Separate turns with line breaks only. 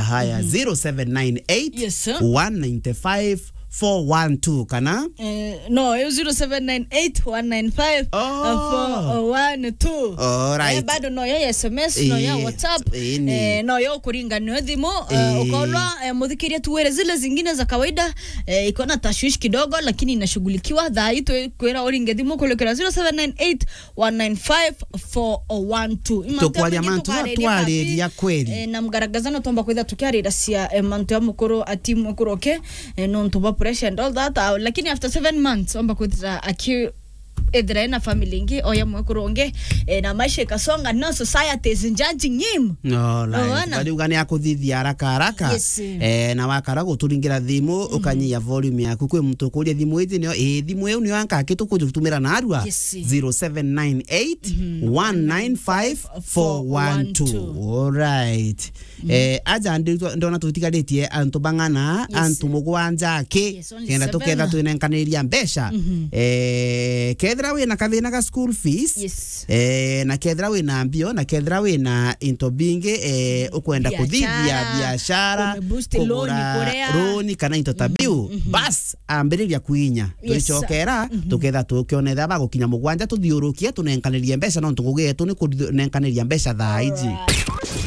haya 0798
Yes, sir.
195 412 kana
no 0798 195 412
alright
bado no ya SMS no ya WhatsApp no ya kuringa no thimo ukaona mudhikiria tuwele zile zingine za kawaida iko na tashwishi kidogo lakini inashughulikiwa dhaito kwera oringe thimo kulekera 0798 195 412
tukwalia mantu atwale ya kweli
na mgaragazano tomba kwitha tukiarira cia mantu ya mukuru ati mukuru ke no ntoba pressure and all that lakini after 7 months omba kwitha edra na family ingi oya mwekoronge na maisha kasonga no society is judging him
no like bali ugani akuthithia haraka
yes.
Na wakara guturingira thimu ukanyia volume yaku kwe mtu kuria thimu ithi no thimu yu ni wanka kitu kujutumira na arua 0798 195 412 alright aja ndona tutikaritie antu bangana antu mugwanja ki kenda tuketha twinenkaniriria mbesha kethra we na kathina ka school fees na kethra we na mbio na kethra we na into binge ukwenda kuthithia biashara kugura loan kana into tabiu bas ambiriria kuinya tuchokera tuketha tukionetha bagukinya mugwanja tuthiurukie tunenkanirie mbesha no tugugetu ni kunenkaniriria mbesha thaa iji